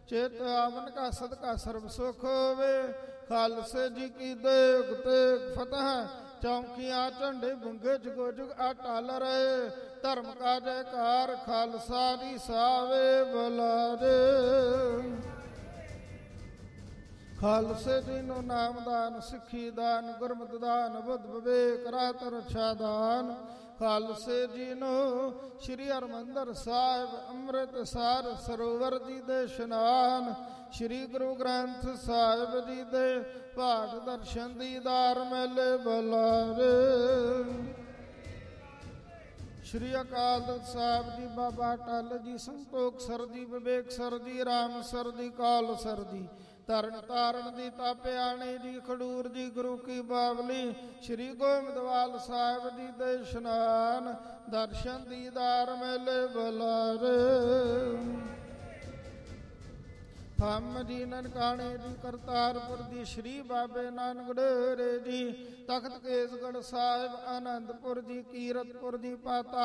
ਚੇਤ ਆਵਨ ਕਾ ਸਦਕਾ ਸਰਬ ਸੁਖ ਹੋਵੇ। ਖਾਲਸੇ ਜੀ ਕੀ ਦੇਗ ਤੇਗ ਫਤਿਹ, ਚੌਂਕੀਆਂ ਝੰਡੇ ਬੁੰਗੇ ਜੁਗੋ ਜੁਗ ਅਟਲ ਰਹੇ। ਧਰਮ ਕਾ ਜੈਕਾਰ ਖਾਲਸਾ ਜੀ ਸਾਵੇ ਬੁਲਾਰੇ। ਖਾਲਸੇ ਜੀ ਨੂੰ ਨਾਮਦਾਨ, ਸਿੱਖੀ ਦਾਨ, ਗੁਰਮਤਿ ਦਾਨ, ਬੁੱਧ ਵਿਵੇਕ ਰਾਤ ਰਛਾ ਦਾਨ। ਖਾਲਸੇ ਜੀ ਨੂੰ ਸ਼੍ਰੀ ਹਰਿਮੰਦਰ ਸਾਹਿਬ ਅੰਮ੍ਰਿਤਸਰ ਸਰੋਵਰ ਜੀ ਦੇ ਇਸ਼ਨਾਨ, ਸ਼੍ਰੀ ਗੁਰੂ ਗ੍ਰੰਥ ਸਾਹਿਬ ਜੀ ਦੇ ਪਾਠ ਦਰਸ਼ਨ ਦੀਦਾਰ ਮੇਲੇ ਬੁਲਾਰੇ। ਸ਼੍ਰੀ ਅਕਾਲ ਤਖ਼ਤ ਸਾਹਿਬ ਜੀ, ਬਾਬਾ ਅਟਲ ਜੀ, ਸੰਤੋਖ ਸਰ ਜੀ, ਵਿਵੇਕ ਸਰ ਜੀ, ਰਾਮ ਸਰ ਜੀ, ਕਾਲ ਸਰ ਜੀ, ਤਰਨ ਤਾਰਨ ਦੀ ਤਾਪਿਆਣੀ ਜੀ, ਖਡੂਰ ਜੀ, ਗੁਰੂ ਕੀ ਬਾਵਲੀ, ਸ਼੍ਰੀ ਗੋਬਿੰਦਵਾਲ ਸਾਹਿਬ ਜੀ ਦੇ ਇਸ਼ਨਾਨ, ਦਰਸ਼ਨ ਦੀਦਾਰ ਮੇਲੇ ਬੁਲਾਰੇ। ਥੰਮ ਜੀ, ਨਨਕਾਣੇ ਜੀ, ਕਰਤਾਰਪੁਰ ਜੀ, ਸ਼੍ਰੀ ਬਾਬੇ ਨਾਨਕ ਡੇਰੇ ਜੀ, ਤਖਤ ਕੇਸਗੜ੍ਹ ਸਾਹਿਬ, ਆਨੰਦਪੁਰ ਜੀ, ਕੀਰਤਪੁਰ ਜੀ, ਪਾਤਾ